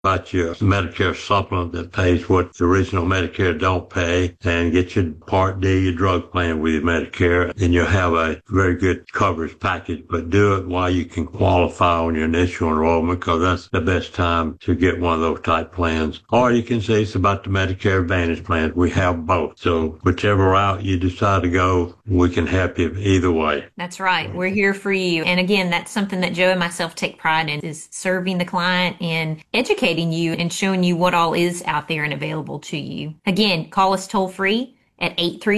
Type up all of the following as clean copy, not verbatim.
about your Medicare supplement that pays what the original Medicare don't pay, and get your Part D, your drug plan with your Medicare, and you'll have a very good coverage package. But do it while you can qualify on your initial enrollment, because that's the best time to get one of those type plans. Or you can say it's about the Medicare Advantage plans. We have both. So whichever route you decide to go, we can help you either way. That's right. We're here for you. And again, that's something that Joe and myself take pride in, is serving the client and educating you and showing you what all is out there and available to you. Again, call us toll free at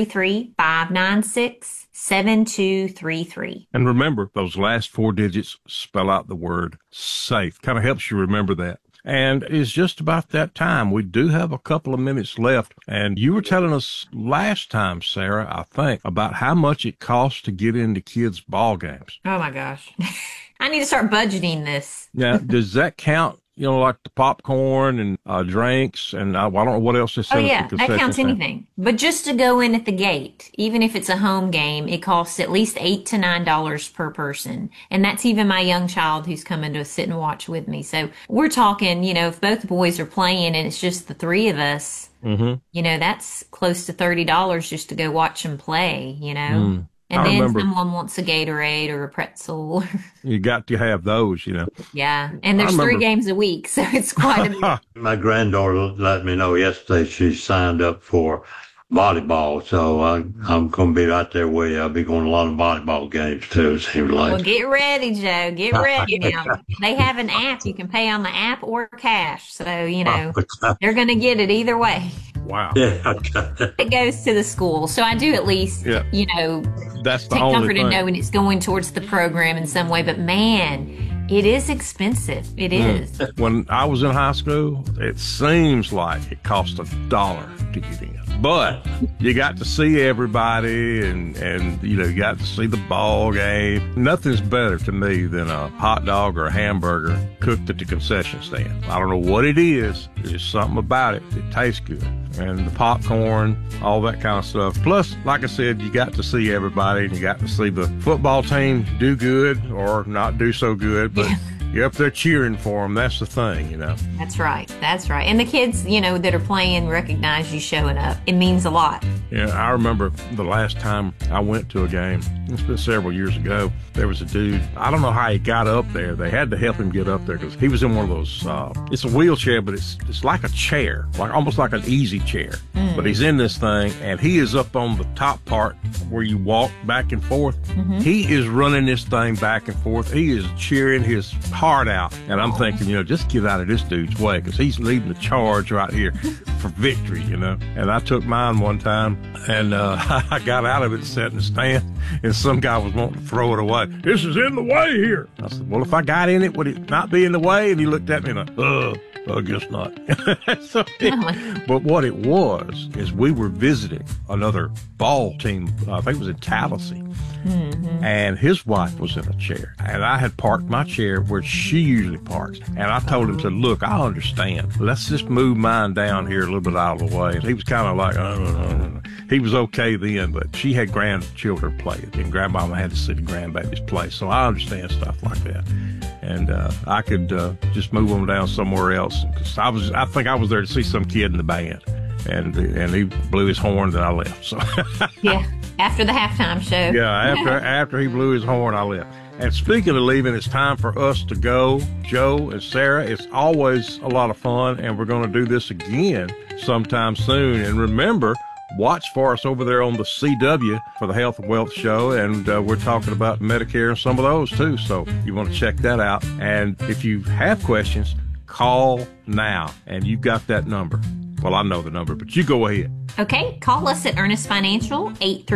833-596-7233. And remember, those last 4 digits spell out the word SAFE. Kind of helps you remember that. And it's just about that time. We do have a couple of minutes left. And you were telling us last time, Sarah, I think, about how much it costs to get into kids' ball games. Oh, my gosh. I need to start budgeting this. Now, does that count? You know, like the popcorn and drinks, and I don't know what else is. Oh, yeah, that counts anything. But just to go in at the gate, even if it's a home game, it costs at least $8 to $9 per person. And that's even my young child who's coming to sit and watch with me. So we're talking, you know, if both boys are playing and it's just the three of us, you know, that's close to $30 just to go watch them play, you know. And then someone wants a Gatorade or a pretzel. You got to have those, you know. Yeah, and there's 3 games a week, so it's quite a bit. My granddaughter let me know yesterday she signed up for volleyball, so I'm going to be right there with you. I'll be going to a lot of volleyball games, too, it seems like. Well, get ready, Joe. Get ready now. They have an app. You can pay on the app or cash, so, you know, they're going to get it either way. Wow. Yeah. It goes to the school. So I do at least, you know, that's the take only comfort thing. in knowing it's going towards the program in some way. But, man, it is expensive. It is. When I was in high school, it seems like it cost $1 to get in. But you got to see everybody and you know, you got to see the ball game. Nothing's better to me than a hot dog or a hamburger cooked at the concession stand. I don't know what it is. There's something about it. It tastes good. And the popcorn, all that kind of stuff. Plus, like I said, you got to see everybody and you got to see the football team do good or not do so good. But you're up there cheering for them. That's the thing, you know. That's right. That's right. And the kids, you know, that are playing recognize you showing up. It means a lot. Yeah, I remember the last time I went to a game. It's been several years ago. There was a dude. I don't know how he got up there. They had to help him get up there because he was in one of those. It's a wheelchair, but it's like a chair, like almost like an easy chair. But he's in this thing, and he is up on the top part where you walk back and forth. He is running this thing back and forth. He is cheering his heart out. And I'm thinking, you know, just get out of this dude's way because he's leading the charge right here for victory, you know. And I took mine one time, and I got out of it and sat in the stand, and some guy was wanting to throw it away. This is in the way here. I said, well, if I got in it, would it not be in the way? And he looked at me and I guess not. But what it was is we were visiting another ball team. I think it was in Tallahassee. And his wife was in a chair. And I had parked my chair where she usually parks. And I told him, said, look, I understand. Let's just move mine down here a little bit out of the way. And he was kind of like, he was okay then, but she had grandchildren play it. And grandmama had to see the grandbabies play. So I understand stuff like that. And I could just move them down somewhere else. Cause I think I was there to see some kid in the band. And he blew his horn, then I left. So yeah, after the halftime show. Yeah, after he blew his horn, I left. And speaking of leaving, it's time for us to go. Joe and Sarah, it's always a lot of fun, and we're going to do this again sometime soon. And remember, watch for us over there on the CW for the Health and Wealth Show, and we're talking about Medicare and some of those too, so you want to check that out. And if you have questions, call now, and you've got that number. Well, I know the number, but you go ahead. Okay, call us at Ernest Financial,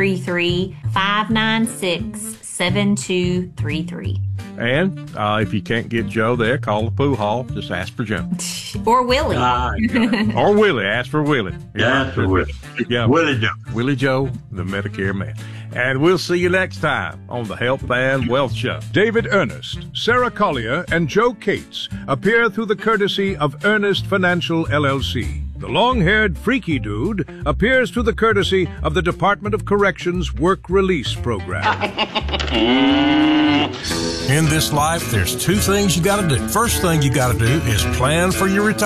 833-596-7233. And if you can't get Joe there, call the pool hall. Just ask for Joe. Or Willie. Or Willie. Ask for Willie. Yeah, ask for Willie. Yeah, Willie Joe. Willie Joe, the Medicare man. And we'll see you next time on the Health and Wealth Show. David Ernest, Sarah Collier, and Joe Cates appear through the courtesy of Ernest Financial, LLC. The long-haired freaky dude appears through the courtesy of the Department of Corrections Work Release Program. In this life, there's two things you got to do. First thing you got to do is plan for your retirement.